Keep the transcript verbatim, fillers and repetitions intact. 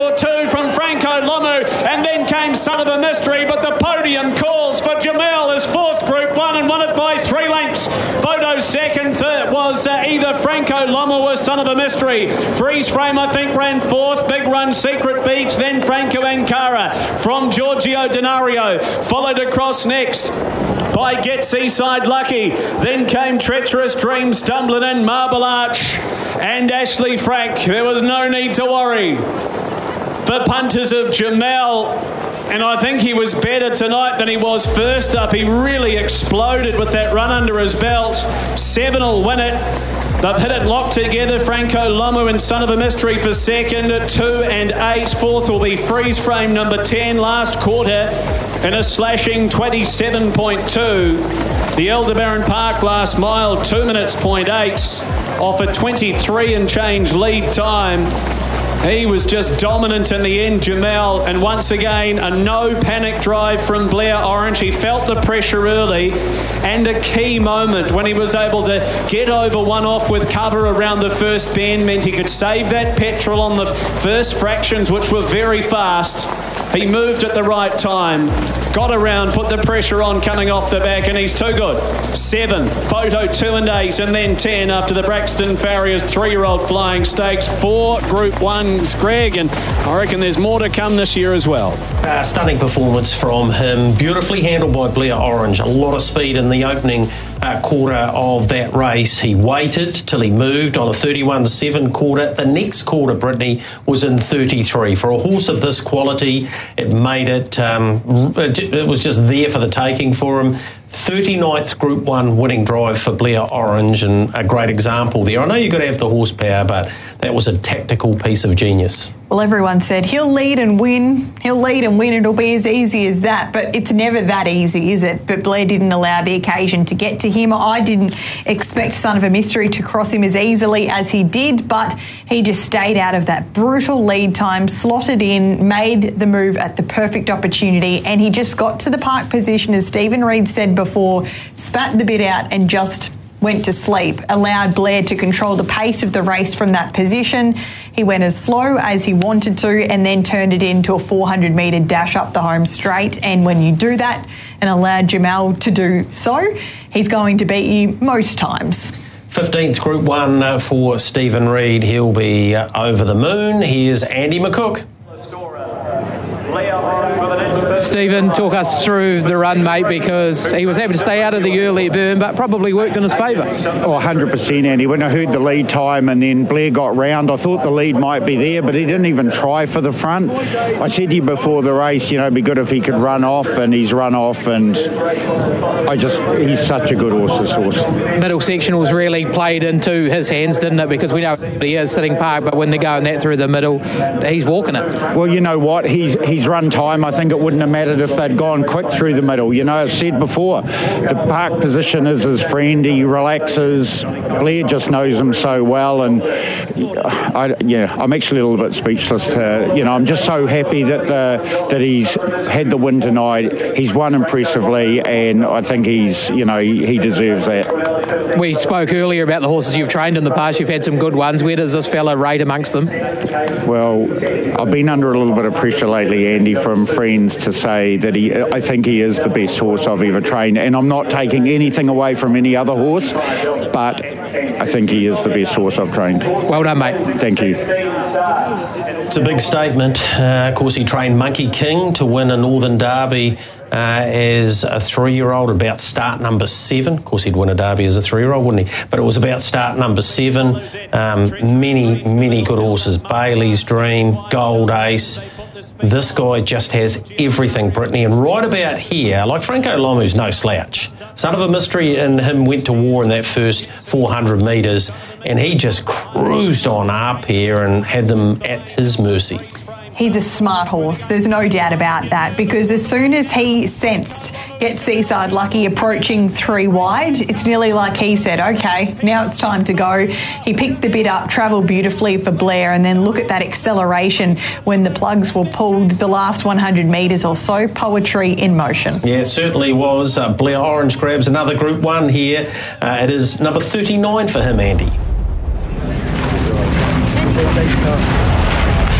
Two from Franco Lomu, and then came Son of a Mystery, but the podium calls for Jamel as fourth Group One and won it by three lengths. Photo second, third was uh, either Franco Lomu or Son of a Mystery. Freeze Frame, I think, ran fourth. Big Run, Secret Beach, then Franco Ankara from Giorgio Denario, followed across next by Get Seaside Lucky. Then came Treacherous Dream, stumbling in, Marble Arch and Ashley Frank. There was no need to worry for punters of Jamel, and I think he was better tonight than he was first up. He really exploded with that run under his belt. Seven will win it. They've hit it locked together. Franco Lomu and Son of a Mystery for second, two and eight. Fourth will be Freeze Frame number ten, last quarter in a slashing twenty-seven point two. The Aldebaran Park last mile, two minutes point eight, off a twenty-three and change lead time. He was just dominant in the end, Jamel, and once again a no panic drive from Blair Orange. He felt the pressure early, and a key moment when he was able to get over one off with cover around the first bend meant he could save that petrol on the first fractions, which were very fast. He moved at the right time, got around, put the pressure on coming off the back, and he's too good. Seven, Photo two and eight, and then ten after the Braxton Farriers three-year-old Flying Stakes. Four Group Ones, Greg, and I reckon there's more to come this year as well. Uh, stunning performance from him, beautifully handled by Blair Orange. A lot of speed in the opening uh, quarter of that race. He waited till he moved on a thirty-one seven quarter. The next quarter, Brittany, was in thirty-three. For a horse of this quality, it made it, um, it was just there for the taking for him. thirty-ninth Group One winning drive for Blair Orange, and a great example there. I know you've got to have the horsepower, but that was a tactical piece of genius. Well, everyone said he'll lead and win. He'll lead and win. It'll be as easy as that. But it's never that easy, is it? But Blair didn't allow the occasion to get to him. I didn't expect Son of a Mystery to cross him as easily as he did, but he just stayed out of that brutal lead time, slotted in, made the move at the perfect opportunity, and he just got to the park position, as Stephen Reid said before, spat the bit out and just went to sleep, allowed Blair to control the pace of the race from that position. He went as slow as he wanted to and then turned it into a four hundred metre dash up the home straight. And when you do that and allow Jamel to do so, he's going to beat you most times. fifteenth Group One uh, for Stephen Reid. He'll be uh, over the moon. Here's Andy McCook. Stephen, talk us through the run, mate, because he was able to stay out of the early burn, but probably worked in his favour. Oh, one hundred percent, Andy. When I heard the lead time and then Blair got round, I thought the lead might be there, but he didn't even try for the front. I said to you before the race, you know, it'd be good if he could run off, and he's run off, and I just, he's such a good horse, this horse. Middle sectionals really played into his hands, didn't it? Because we know he is sitting park, but when they're going that through the middle, he's walking it. Well, you know what? He's, he's run time. I think it wouldn't have mattered if they'd gone quick through the middle. You know, I've said before, the park position is his friend. He relaxes. Blair just knows him so well, and I, yeah, I'm actually a little bit speechless. To, you know, I'm just so happy that the, that he's had the win tonight. He's won impressively, and I think he's, you know, he, he deserves that. We spoke earlier about the horses you've trained in the past. You've had some good ones. Where does this fella rate amongst them? Well, I've been under a little bit of pressure lately, Andy, from friends to say that he, I think he is the best horse I've ever trained, and I'm not taking anything away from any other horse, but I think he is the best horse I've trained. Well done, mate. Thank you. It's a big statement. Uh, of course, he trained Monkey King to win a Northern Derby uh, as a three-year-old, about start number seven. Of course, he'd win a Derby as a three-year-old, wouldn't he? But it was about start number seven. Um, many, many good horses. Bailey's Dream, Gold Ace. This guy just has everything, Brittany. And right about here, like Franco Lomu's no slouch. Son of a Mystery and him went to war in that first four hundred metres, and he just cruised on up here and had them at his mercy. He's a smart horse, there's no doubt about that, because as soon as he sensed Get Seaside Lucky approaching three wide, it's nearly like he said, okay, now it's time to go. He picked the bit up, travelled beautifully for Blair, and then look at that acceleration when the plugs were pulled the last one hundred metres or so. Poetry in motion. Yeah, it certainly was. Uh, Blair Orange grabs another Group One here. Uh, it is number thirty-nine for him, Andy.